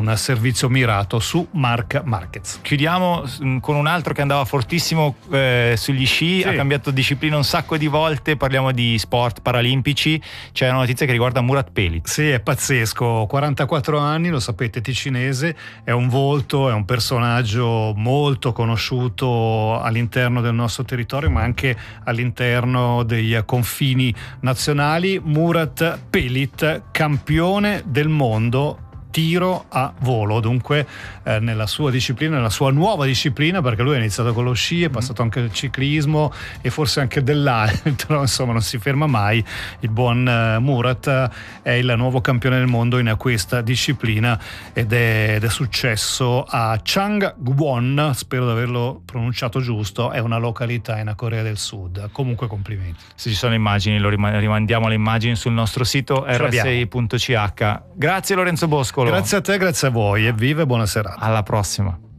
un servizio mirato su Marc Marquez. Chiudiamo con un altro che andava fortissimo sugli sci, ha cambiato disciplina un sacco di volte, parliamo di sport paralimpici. C'è una notizia che riguarda Murat Pelit. Sì, è pazzesco, 44 anni, lo sapete, ticinese, è un volto, è un personaggio molto conosciuto all'interno del nostro territorio, ma anche all'interno dei confini nazionali. Murat Pelit, campione del mondo tiro a volo, dunque nella sua disciplina, nella sua nuova disciplina, perché lui ha iniziato con lo sci, è passato anche al ciclismo e forse anche dell'altro, insomma non si ferma mai. Il buon Murat è il nuovo campione del mondo in questa disciplina ed è successo a Changwon, spero di averlo pronunciato giusto, è una località in Corea del Sud. Comunque complimenti. Se ci sono immagini, rimandiamo le immagini sul nostro sito rsi.ch. Grazie Lorenzo Boscolo. Grazie a te, grazie a voi e viva e buona serata. Alla prossima.